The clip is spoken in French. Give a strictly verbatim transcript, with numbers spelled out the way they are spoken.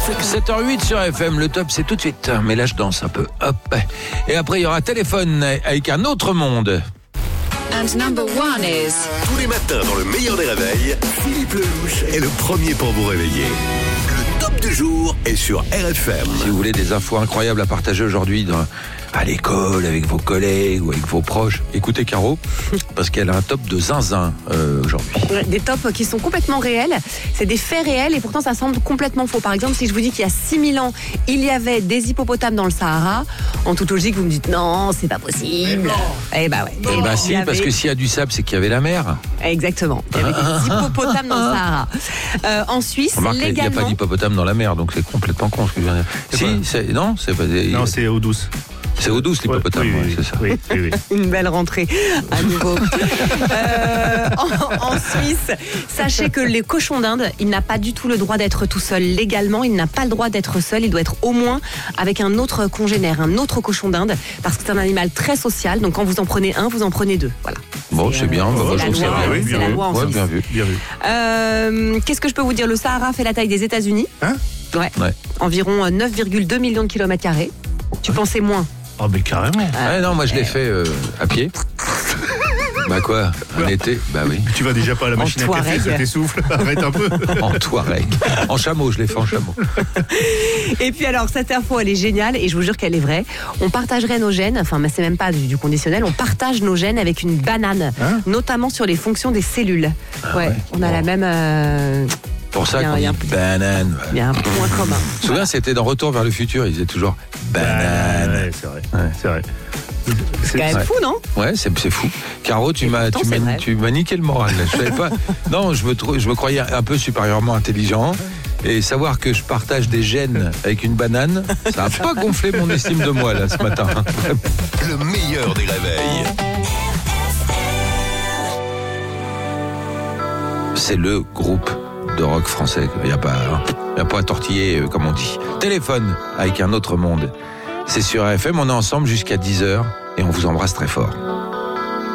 sept heures huit sur F M, le top c'est tout de suite. Mais là je danse un peu, hop. Et après il y aura téléphone avec un autre monde. And number one is... Tous les matins dans le meilleur des réveils, Philippe Lelouch est le premier pour vous réveiller. Le top du jour est sur R F M. Si vous voulez des infos incroyables à partager aujourd'hui dans, à l'école, avec vos collègues ou avec vos proches, écoutez Caro, parce qu'elle a un top de zinzin euh, aujourd'hui. Des tops qui sont complètement réels, c'est des faits réels et pourtant ça semble complètement faux. Par exemple, si je vous dis qu'il y a six mille ans, il y avait des hippopotames dans le Sahara, en toute logique, vous me dites non, c'est pas possible. Eh bah ouais. Eh bah si, avait... parce que s'il y a du sable, c'est qu'il y avait la mer. Exactement. Il y avait des hippopotames dans le Sahara. Euh, en Suisse, Remarque, légalement... il n'y a pas d'hippopotame dans la mer, donc c'est complètement con ce que je viens de dire. C'est si, pas... c'est... non, c'est pas des... Non, c'est eau douce. C'est eau douce l'hippopotame, oui, oui, ouais, c'est ça. Oui, oui, oui. Une belle rentrée à nouveau. euh, en, en Suisse, sachez que les cochons d'Inde, il n'a pas du tout le droit d'être tout seul légalement. Il n'a pas le droit d'être seul. Il doit être au moins avec un autre congénère, un autre cochon d'Inde, parce que c'est un animal très social. Donc quand vous en prenez un, vous en prenez deux. Voilà. Bon, c'est, c'est bien. Euh, bah, c'est, moi, la loi, bien, c'est bien la vu. loi en Ouais, Suisse. bien vu. Bien vu. Euh, qu'est-ce que je peux vous dire ? Le Sahara fait la taille des États-Unis. Hein ? Ouais. Ouais. Environ neuf virgule deux millions de kilomètres carrés. Tu pensais moins ? Ah, oh, mais carrément. Ah, non, moi je l'ai fait euh, à pied. Bah quoi, en été, bah oui. Tu vas déjà pas à la En machine à café, Touareg. ça t'essouffle. Arrête un peu. En Touareg. En chameau, je l'ai fait en chameau. Et puis alors, cette info, elle est géniale et je vous jure qu'elle est vraie. On partagerait nos gènes, enfin, mais c'est même pas du, du conditionnel, on partage nos gènes avec une banane, hein notamment sur les fonctions des cellules. Ah ouais, ouais. on a Bon. la même... Euh... Pour ça Bien, qu'on dit bien. banane. Il y a un point commun. Tu te souviens, c'était dans Retour vers le futur, ils disaient toujours banane. Ouais, c'est vrai. Ouais. C'est vrai. C'est quand même Ouais. fou, non ? Ouais, c'est, c'est fou. Caro, tu Et m'as, pourtant, tu c'est m'as, vrai. tu m'as niqué le moral. Là. Je savais pas. Non, je me, trou- je me croyais un peu supérieurement intelligent. Et savoir que je partage des gènes avec une banane, ça a pas gonflé mon estime de moi, là, ce matin. Le meilleur des réveils. C'est le groupe de rock français. Il n'y a pas, hein. Il y a pas à tortiller, euh, comme on dit. Téléphone avec un autre monde. C'est sur R F M, on est ensemble jusqu'à dix heures et on vous embrasse très fort.